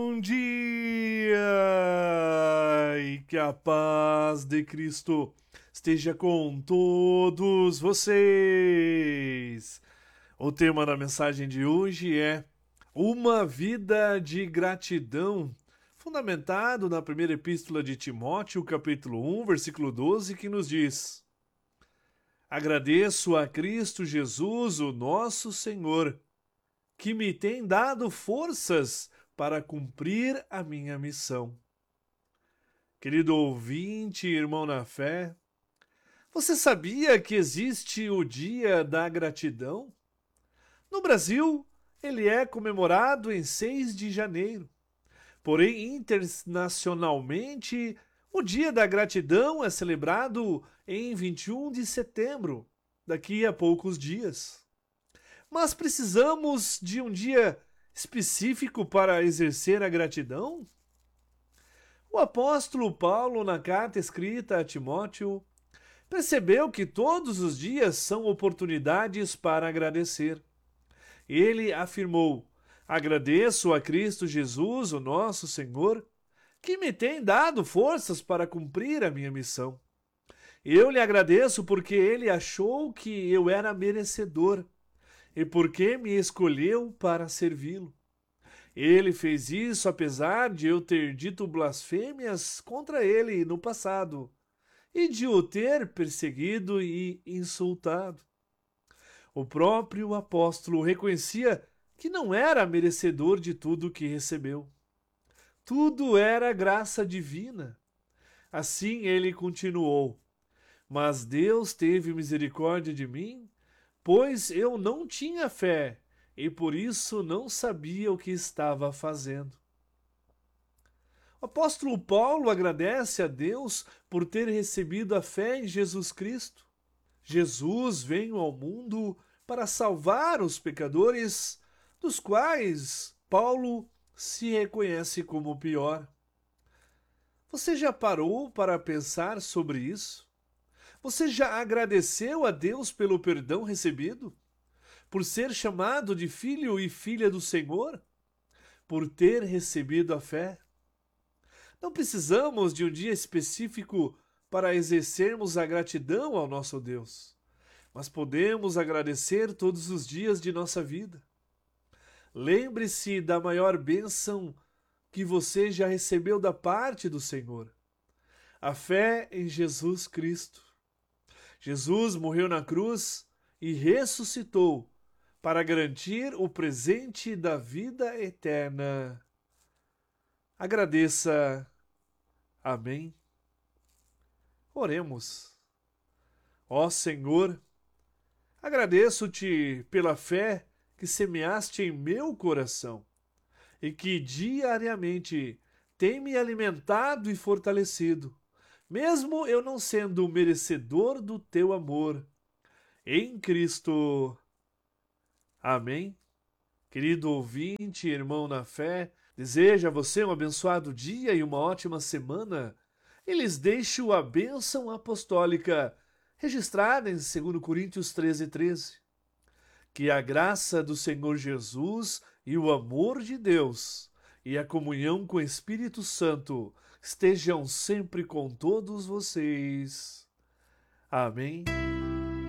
Bom dia e que a paz de Cristo esteja com todos vocês. O tema da mensagem de hoje é uma vida de gratidão, fundamentado na primeira epístola de Timóteo, capítulo 1, versículo 12, que nos diz: Agradeço a Cristo Jesus, o nosso Senhor, que me tem dado forças para cumprir a minha missão. Querido ouvinte, irmão na fé, você sabia que existe o Dia da Gratidão? No Brasil, ele é comemorado em 6 de janeiro. Porém, internacionalmente, o Dia da Gratidão é celebrado em 21 de setembro, daqui a poucos dias. Mas precisamos de um dia específico para exercer a gratidão? O apóstolo Paulo, na carta escrita a Timóteo, percebeu que todos os dias são oportunidades para agradecer. Ele afirmou: Agradeço a Cristo Jesus, o nosso Senhor, que me tem dado forças para cumprir a minha missão. Eu lhe agradeço porque ele achou que eu era merecedor e porque me escolheu para servi-lo. Ele fez isso apesar de eu ter dito blasfêmias contra ele no passado e de o ter perseguido e insultado. O próprio apóstolo reconhecia que não era merecedor de tudo o que recebeu. Tudo era graça divina. Assim ele continuou: Mas Deus teve misericórdia de mim, pois eu não tinha fé e por isso não sabia o que estava fazendo. O apóstolo Paulo agradece a Deus por ter recebido a fé em Jesus Cristo. Jesus veio ao mundo para salvar os pecadores, dos quais Paulo se reconhece como o pior. Você já parou para pensar sobre isso? Você já agradeceu a Deus pelo perdão recebido? Por ser chamado de filho e filha do Senhor? Por ter recebido a fé? Não precisamos de um dia específico para exercermos a gratidão ao nosso Deus, mas podemos agradecer todos os dias de nossa vida. Lembre-se da maior bênção que você já recebeu da parte do Senhor: a fé em Jesus Cristo. Jesus morreu na cruz e ressuscitou para garantir o presente da vida eterna. Agradeça. Amém. Oremos. Ó Senhor, agradeço-te pela fé que semeaste em meu coração e que diariamente tem me alimentado e fortalecido, mesmo eu não sendo merecedor do teu amor. Em Cristo. Amém. Querido ouvinte, irmão na fé, desejo a você um abençoado dia e uma ótima semana. E lhes deixo a bênção apostólica, registrada em 2 Coríntios 13:13. Que a graça do Senhor Jesus e o amor de Deus e a comunhão com o Espírito Santo estejam sempre com todos vocês. Amém.